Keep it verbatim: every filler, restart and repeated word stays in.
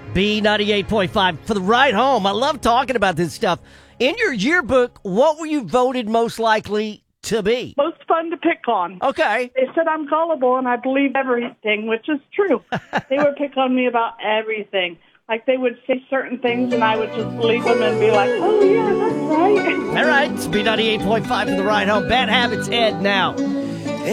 B ninety-eight point five for the ride home. I love talking about this stuff. In your yearbook, what were you voted most likely to be? Most fun to pick on. Okay. They said I'm gullible and I believe everything, which is true. They would pick on me about everything. Like they would say certain things and I would just believe them and be like, oh, yeah, that's right. All right. It's B ninety-eight point five for the ride home. Bad Habits Ed now.